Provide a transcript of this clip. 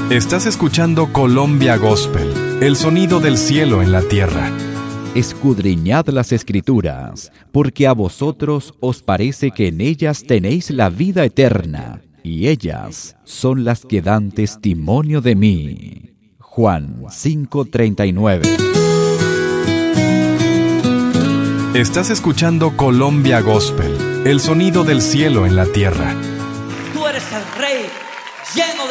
Estás escuchando Colombia Gospel, el sonido del cielo en la tierra. Escudriñad las Escrituras, porque a vosotros os parece que en ellas tenéis la vida eterna, y ellas son las que dan testimonio de mí. Juan 5:39. Estás escuchando Colombia Gospel, el sonido del cielo en la tierra. Tú eres el Rey lleno de